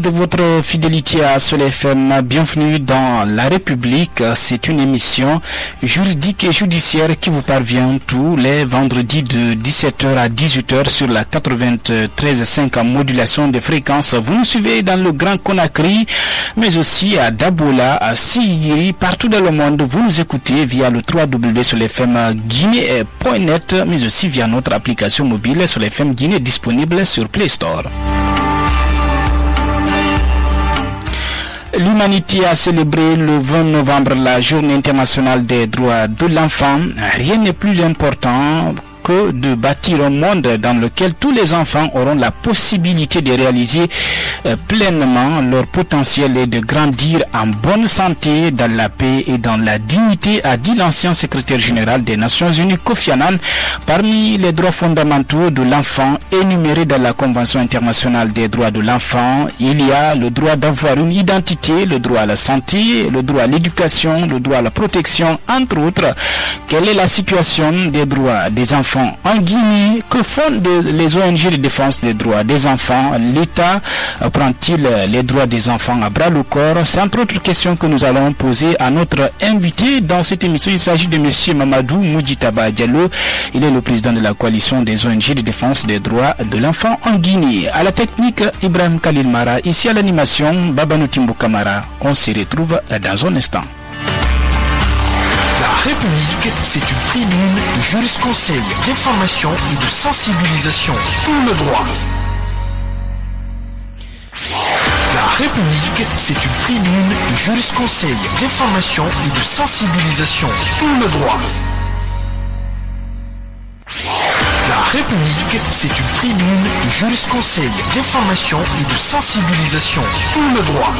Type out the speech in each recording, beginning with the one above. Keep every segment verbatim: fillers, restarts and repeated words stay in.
de votre fidélité à Soleil F M. Bienvenue dans La République. C'est une émission juridique et judiciaire qui vous parvient tous les vendredis de dix-sept heures à dix-huit heures sur la quatre-vingt-treize virgule cinq en modulation de fréquence. Vous nous suivez dans le Grand Conakry, mais aussi à Dabola, à Sigiri, partout dans le monde. Vous nous écoutez via le w w w point soleil f m guinée point net, mais aussi via notre application mobile Soleil F M Guinée disponible sur Play Store. L'humanité a célébré le vingt novembre la Journée internationale des droits de l'enfant. Rien n'est plus important que de bâtir un monde dans lequel tous les enfants auront la possibilité de réaliser euh, pleinement leur potentiel et de grandir en bonne santé, dans la paix et dans la dignité, a dit l'ancien secrétaire général des Nations Unies, Kofi Annan. Parmi les droits fondamentaux de l'enfant énumérés dans la Convention internationale des droits de l'enfant, il y a le droit d'avoir une identité, le droit à la santé, le droit à l'éducation, le droit à la protection, entre autres. Quelle est la situation des droits des enfants en Guinée? Que font de, les O N G de défense des droits des enfants? L'État prend-il les droits des enfants à bras le corps? C'est entre autres questions que nous allons poser à notre invité dans cette émission. Il s'agit de M. Mamadou Moudjitaba Diallo. Il est le président de la coalition des O N G de défense des droits de l'enfant en Guinée. À la technique, Ibrahim Khalil Mara. Ici à l'animation, Babanou Timbo Kamara. On se retrouve dans un instant. La République, c'est une tribune de jurisconseil, d'information et de sensibilisation. Tout le droit. La République, c'est une tribune de jurisconseil, d'information et de sensibilisation. Tout le droit. La République, c'est une tribune de jurisconseil, d'information et de sensibilisation. Tout le droit.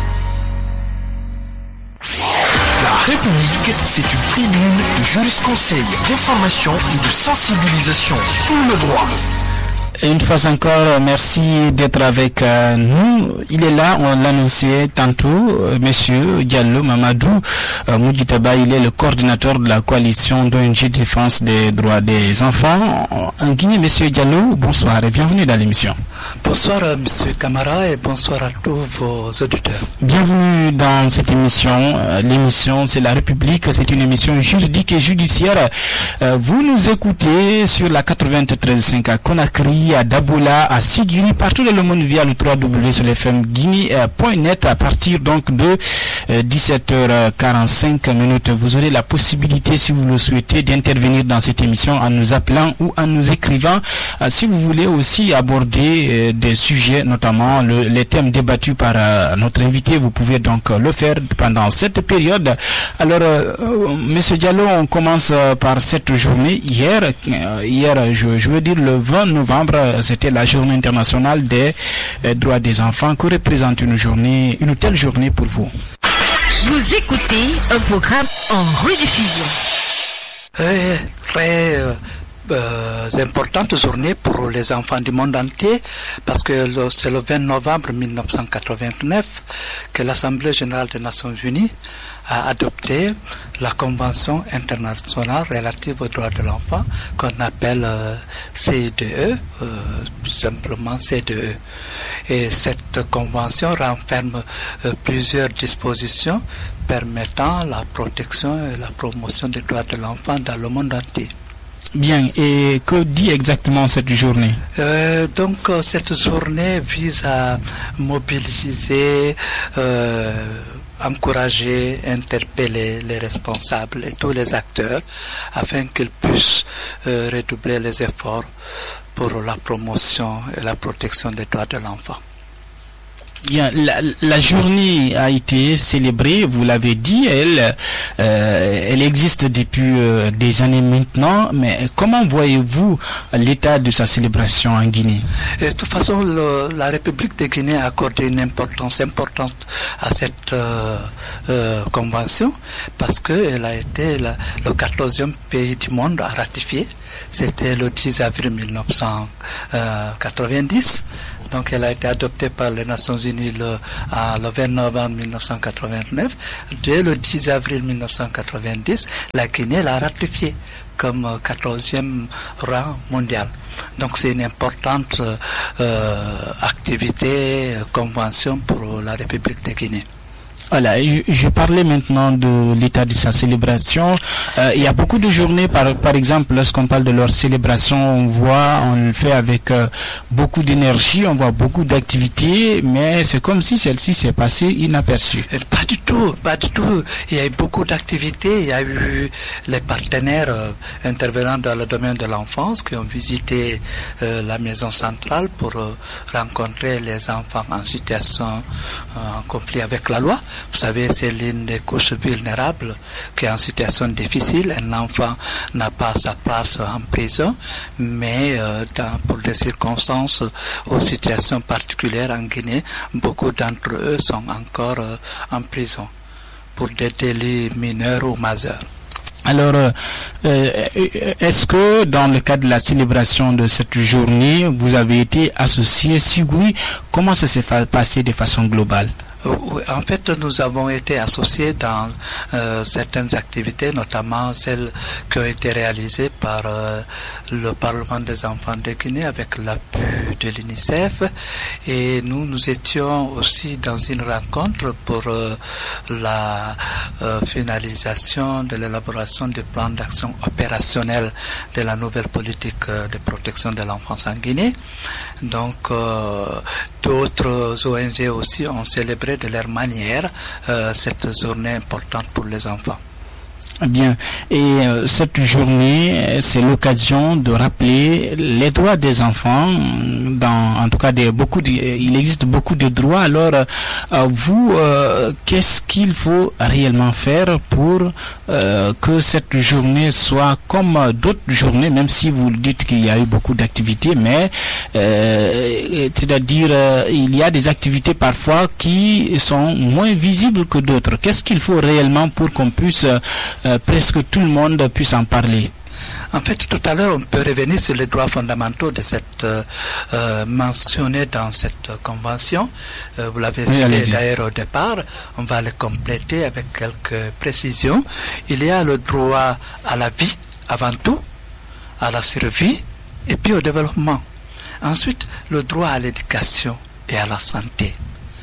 La République, c'est une tribune de jurisconseil, d'information et de sensibilisation. Tout le droit. Une fois encore, merci d'être avec euh, nous. Il est là, on l'annonçait tantôt, euh, Monsieur Diallo Mamadou euh, Moudjitaba, il est le coordinateur de la coalition d'O N G de défense des droits des enfants en Guinée. Monsieur Diallo, bonsoir et bienvenue dans l'émission. Bonsoir Monsieur Camara et bonsoir à tous vos auditeurs. Bienvenue dans cette émission. Euh, l'émission, c'est La République, c'est une émission juridique et judiciaire. Euh, vous nous écoutez sur la quatre-vingt-treize virgule cinq à Conakry, à Dabola, à Sigiri, partout dans le monde via le w w w point soleil f m guinée point net à partir donc de euh, dix-sept heures quarante-cinq minutes. Vous aurez la possibilité, si vous le souhaitez, d'intervenir dans cette émission en nous appelant ou en nous écrivant. Euh, si vous voulez aussi aborder euh, des sujets, notamment le, les thèmes débattus par euh, notre invité, vous pouvez donc euh, le faire pendant cette période. Alors, euh, euh, Monsieur Diallo, on commence euh, par cette journée. Hier, euh, hier, je, je veux dire le vingt novembre, c'était la journée internationale des euh, droits des enfants. Que représente une journée, une telle journée pour vous? Vous écoutez un programme en rediffusion. Euh, très euh, euh, importante journée pour les enfants du monde entier parce que le, c'est le vingt novembre mille neuf cent quatre-vingt-neuf que l'Assemblée générale des Nations Unies a adopté la Convention internationale relative aux droits de l'enfant qu'on appelle euh, C I D E, euh, simplement C I D E. Et cette convention renferme euh, plusieurs dispositions permettant la protection et la promotion des droits de l'enfant dans le monde entier. Bien, et que dit exactement cette journée? euh, Donc euh, cette journée vise à mobiliser, euh, encourager, interpeller les responsables et tous les acteurs afin qu'ils puissent euh, redoubler les efforts pour la promotion et la protection des droits de l'enfant. Bien, la, la journée a été célébrée, vous l'avez dit, elle, euh, elle existe depuis euh, des années maintenant, mais comment voyez-vous l'état de sa célébration en Guinée? Et de toute façon, le, la République de Guinée a accordé une importance importante à cette euh, euh, convention parce qu'elle a été la, le quatorzième pays du monde à ratifier. C'était le dix avril mille neuf cent quatre-vingt-dix. Donc elle a été adoptée par les Nations Unies le, à, le vingt novembre mille neuf cent quatre-vingt-neuf. Dès le dix avril mille neuf cent quatre-vingt-dix, la Guinée l'a ratifiée comme quatorzième rang mondial. Donc c'est une importante euh, activité, convention pour la République de Guinée. Voilà, je, je parlais maintenant de l'état de sa célébration. Euh, il y a beaucoup de journées, par, par exemple, lorsqu'on parle de leur célébration, on voit, on le fait avec euh, beaucoup d'énergie, on voit beaucoup d'activités, mais c'est comme si celle-ci s'est passée inaperçue. Pas du tout, pas du tout. Il y a eu beaucoup d'activités, il y a eu les partenaires euh, intervenant dans le domaine de l'enfance qui ont visité euh, la maison centrale pour euh, rencontrer les enfants en situation, euh, en conflit avec la loi. Vous savez, c'est l'une des couches vulnérables qui est en situation difficile. Un enfant n'a pas sa place en prison, mais euh, dans, pour des circonstances aux situations particulières en Guinée, beaucoup d'entre eux sont encore euh, en prison pour des délits mineurs ou majeurs. Alors, euh, est-ce que dans le cadre de la célébration de cette journée, vous avez été associé? Si oui, comment ça s'est passé de façon globale? En fait, nous avons été associés dans euh, certaines activités, notamment celles qui ont été réalisées par euh, le Parlement des enfants de Guinée avec l'appui de l'UNICEF. Et nous, nous étions aussi dans une rencontre pour euh, la euh, finalisation de l'élaboration du plan d'action opérationnel de la nouvelle politique euh, de protection de l'enfance en Guinée. Donc, euh, d'autres O N G aussi ont célébré de leur manière euh, cette journée importante pour les enfants. Bien. Et euh, cette journée, c'est l'occasion de rappeler les droits des enfants. Dans, en tout cas, des, beaucoup de, il existe beaucoup de droits. Alors, euh, vous, euh, qu'est-ce qu'il faut réellement faire pour euh, que cette journée soit comme d'autres journées, même si vous dites qu'il y a eu beaucoup d'activités, mais euh, c'est-à-dire euh, il y a des activités parfois qui sont moins visibles que d'autres. Qu'est-ce qu'il faut réellement pour qu'on puisse euh, presque tout le monde puisse en parler? En fait, tout à l'heure, on peut revenir sur les droits fondamentaux de cette euh, euh, mentionnés dans cette convention. Euh, vous l'avez cité oui, d'ailleurs au départ. On va les compléter avec quelques précisions. Il y a le droit à la vie avant tout, à la survie et puis au développement. Ensuite, le droit à l'éducation et à la santé.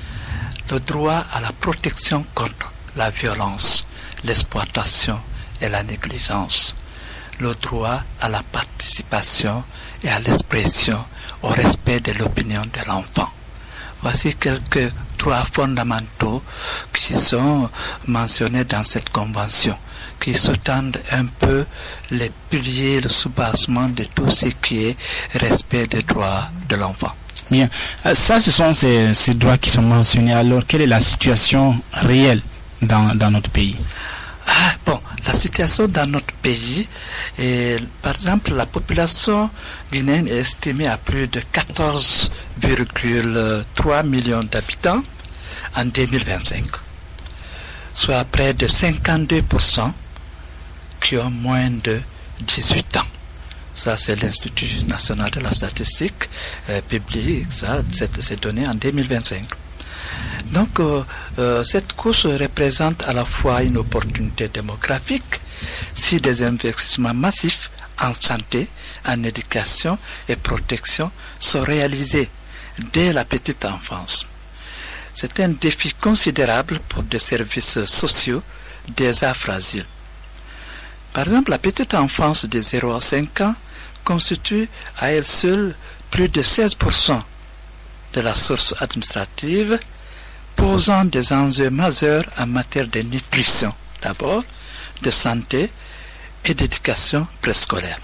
Le droit à la protection contre la violence, l'exploitation et la négligence. Le droit à la participation et à l'expression au respect de l'opinion de l'enfant. Voici quelques droits fondamentaux qui sont mentionnés dans cette convention, qui sous-tendent un peu les piliers, le soubassement de tout ce qui est respect des droits de l'enfant. Bien, ça ce sont ces, ces droits qui sont mentionnés. Alors, quelle est la situation réelle dans, dans notre pays? Ah, bon, la situation dans notre pays, est, par exemple, la population guinéenne est estimée à plus de quatorze virgule trois millions d'habitants en deux mille vingt-cinq, soit près de cinquante-deux pour cent qui ont moins de dix-huit ans. Ça, c'est l'Institut national de la statistique euh, publié ça, cette, ces données en deux mille vingt-cinq. Donc, euh, euh, cette couche représente à la fois une opportunité démographique si des investissements massifs en santé, en éducation et protection sont réalisés dès la petite enfance. C'est un défi considérable pour des services sociaux déjà fragiles. Par exemple, la petite enfance de zéro à cinq ans constitue à elle seule plus de seize pour cent de la source administrative, posant des enjeux majeurs en matière de nutrition, d'abord, de santé et d'éducation préscolaire.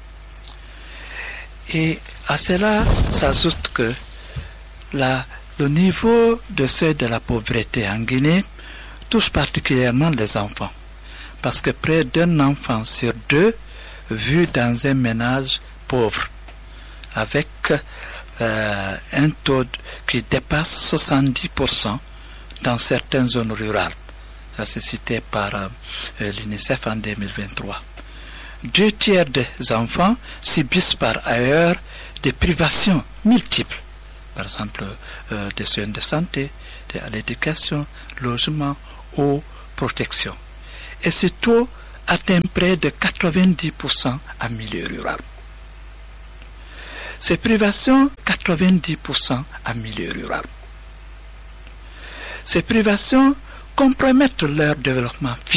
Et à cela s'ajoute que la, le niveau de seuil de la pauvreté en Guinée touche particulièrement les enfants, parce que près d'un enfant sur deux vit dans un ménage pauvre, avec Euh, un taux qui dépasse soixante-dix pour cent dans certaines zones rurales. Ça c'est cité par euh, l'UNICEF en deux mille vingt-trois. Deux tiers des enfants subissent par ailleurs des privations multiples par exemple euh, des soins de santé, de l'éducation, logement, eau, protection. Et ce taux atteint près de quatre-vingt-dix pour cent en milieu rural. Ces privations, quatre-vingt-dix pour cent en milieu rural. Ces privations compromettent leur développement physique.